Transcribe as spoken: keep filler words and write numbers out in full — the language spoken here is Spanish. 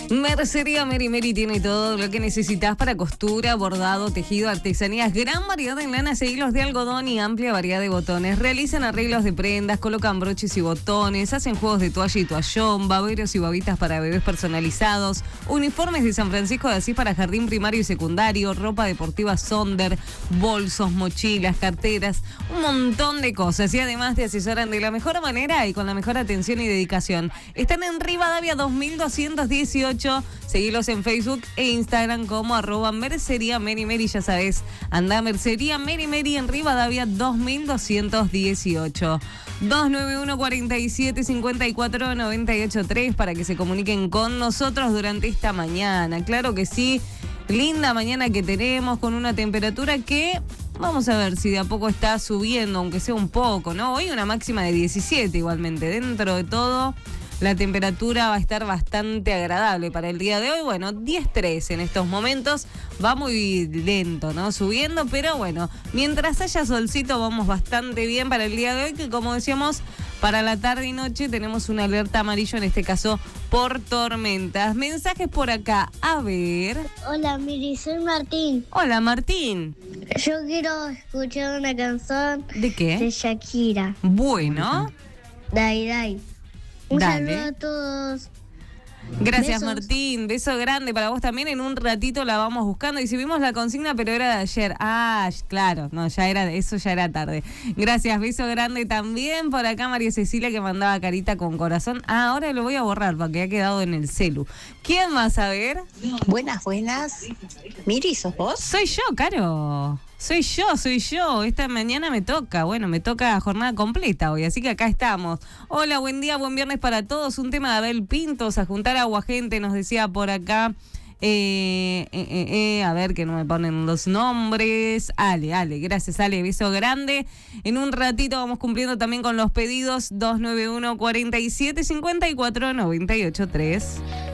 Mercería Mary Mary tiene todo lo que necesitas para costura, bordado, tejido, artesanías, gran variedad en lanas e hilos de algodón y amplia variedad de botones. Realizan arreglos de prendas, colocan broches y botones, hacen juegos de toalla y toallón, baberos y babitas para bebés personalizados, uniformes de San Francisco de Asís para jardín primario y secundario, ropa deportiva Sonder, bolsos, mochilas, carteras, un montón de cosas. Y además te asesoran de la mejor manera y con la mejor atención y dedicación. Están en Rivadavia dos mil doscientos dieciocho. Seguilos en Facebook e Instagram como arroba Mercería Mary Mary. Ya sabes, anda a Mercería Mary Mary en Rivadavia dos mil doscientos dieciocho. dos nueve uno, cuatro siete, cinco cuatro, nueve ocho tres para que se comuniquen con nosotros durante esta mañana. Claro que sí, linda mañana que tenemos con una temperatura que vamos a ver si de a poco está subiendo, aunque sea un poco, ¿no? Hoy una máxima de diecisiete igualmente. Dentro de todo, la temperatura va a estar bastante agradable para el día de hoy. Bueno, diez tres en estos momentos. Va muy lento, ¿no? Subiendo, pero bueno, mientras haya solcito vamos bastante bien para el día de hoy, que como decíamos, para la tarde y noche tenemos una alerta amarillo, en este caso por tormentas. Mensajes por acá, a ver. Hola Miri, soy Martín. Hola Martín. Yo quiero escuchar una canción. ¿De qué? De Shakira. Bueno. Dai Dai. Un Dale. saludo a todos. Gracias, Besos. Martín. Beso grande para vos también. En un ratito la vamos buscando. Y si vimos la consigna, pero era de ayer. Ah, claro. No, ya era, eso ya era tarde. Gracias, beso grande también. Por acá María Cecilia que mandaba carita con corazón. Ah, ahora lo voy a borrar porque ha quedado en el celu. ¿Quién más a ver? Buenas, buenas. Miri, ¿sos vos? Soy yo, Caro. Soy yo, soy yo. Esta mañana me toca. Bueno, me toca jornada completa hoy, así que acá estamos. Hola, buen día, buen viernes para todos. Un tema de Abel Pintos, a juntar agua gente, nos decía por acá. Eh, eh, eh, eh, a ver que no me ponen los nombres. Ale, Ale, gracias Ale, beso grande. En un ratito vamos cumpliendo también con los pedidos. Dos nueve uno, cuatro siete, cinco cuatro, nueve ocho tres.